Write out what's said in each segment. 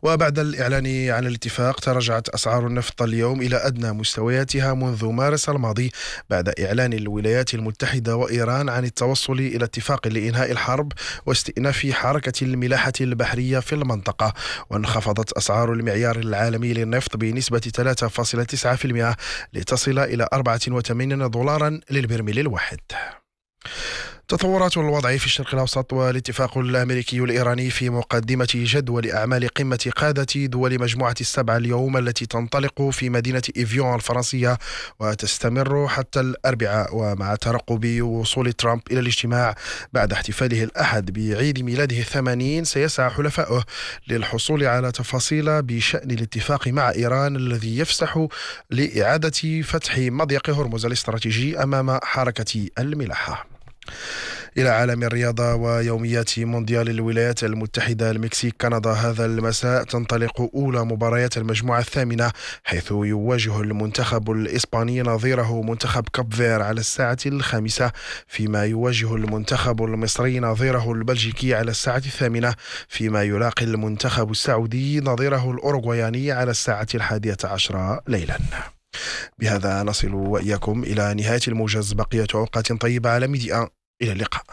وبعد الإعلان عن الاتفاق تراجعت أسعار النفط اليوم إلى أدنى مستوياتها منذ مارس الماضي بعد إعلان الولايات المتحدة وإيران عن التوصل إلى اتفاق لإنهاء الحرب واستئناف حركة الملاحة البحرية في المنطقة. وانخفضت أسعار المعيار العالمي للنفط بنسبة 3.9% لتصل إلى $84 للبرميل الواحد. تطورات الوضع في الشرق الأوسط والاتفاق الأمريكي الإيراني في مقدمة جدول أعمال قمة قادة دول مجموعة السبعة اليوم التي تنطلق في مدينة إيفيون الفرنسية وتستمر حتى الأربعاء، ومع ترقب وصول ترامب إلى الاجتماع بعد احتفاله الأحد بعيد ميلاده 80 سيسعى حلفائه للحصول على تفاصيل بشأن الاتفاق مع إيران الذي يفسح لإعادة فتح مضيق هرمز الاستراتيجي أمام حركة الملاحة. إلى عالم الرياضة ويوميات مونديال الولايات المتحدة المكسيك كندا. هذا المساء تنطلق أولى مباريات المجموعة الثامنة، حيث يواجه المنتخب الإسباني نظيره منتخب كاب فير على الساعة 5، فيما يواجه المنتخب المصري نظيره البلجيكي على الساعة 8، فيما يلاقي المنتخب السعودي نظيره الأوروغواياني على الساعة 11 ليلا. بهذا نصل وإياكم إلى نهاية الموجز. بقية أوقات طيبة على ميديا. إلى اللقاء.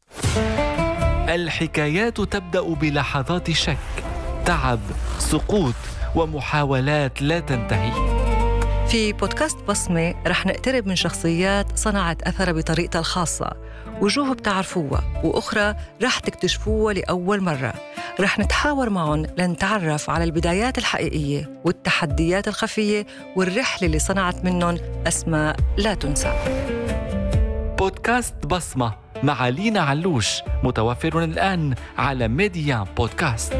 الحكايات تبدأ بلحظات شك، تعب، سقوط ومحاولات لا تنتهي. في بودكاست بصمة رح نقترب من شخصيات صنعت أثر بطريقتها الخاصة، وجوه بتعرفوها وأخرى رح تكتشفوها لأول مرة. رح نتحاور معهم لنتعرف على البدايات الحقيقية والتحديات الخفية والرحلة اللي صنعت منهم أسماء لا تنسى. بودكاست بصمة مع لينا علوش متوفر الآن على ميديا بودكاست.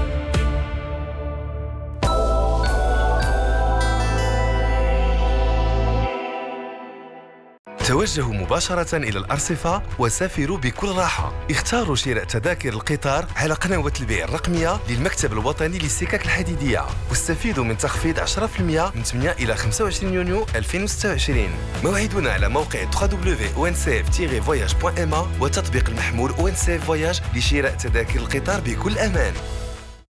توجهوا مباشرة إلى الأرصفة وسافروا بكل راحة. اختاروا شراء تذاكر القطار على قنوات البيع الرقمية للمكتب الوطني للسكك الحديدية، واستفيدوا من تخفيض 10% من 8 إلى 25 يونيو 2026. موعدنا على موقع www.oncf-voyage.ma وتطبيق المحمول ONCF Voyage لشراء تذاكر القطار بكل أمان.